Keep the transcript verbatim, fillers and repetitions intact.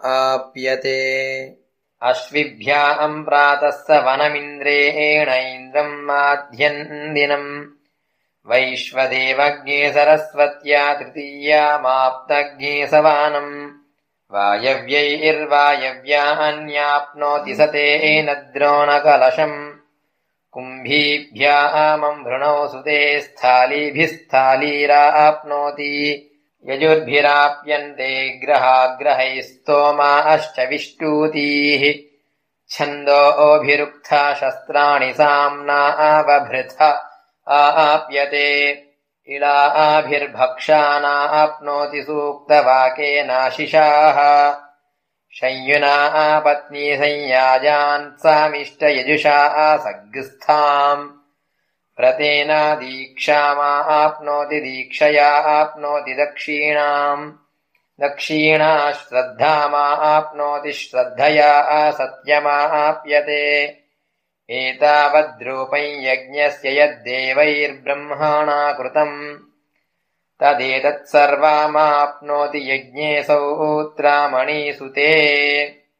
आप्यते। अश्विभ्याम् प्रातः स वनमिन्द्रेण इन्द्रम् माध्यम् दिनम् वैश्वदेवज्ञे सरस्वत्या तृतीयामाप्तज्ञे सवानम् वायव्यैर्वायव्यान्याप्नोति स तेन द्रोणकलशम् कुम्भीभ्यामम् वृणौ सुते स्थालीभिस्थालीराप्नोति यजुर्भिराप्यन्ते ग्रहाग्रहैः स्तोमाश्च विष्टूतीः छन्दोभिरुक्था शस्त्राणि साम्ना आवभृथ आप्यते इळाभिर्भक्षानाप्नोति सूक्तवाकेनाशिषाः संयुना पत्नी संयाजान् सामिष्टयजुषा सग्स्थाम् व्रतेना दीक्षामाप्नोति दीक्षया आप्नोति दक्षिणाम् दक्षिणा श्रद्धामाप्नोति श्रद्धया सत्यमाप्यते एतावद्रूपम् यज्ञस्य यद्देवैर्ब्रह्मणा कृतम् तदेतत्सर्वमाप्नोति यज्ञे सौत्रामणि सुते।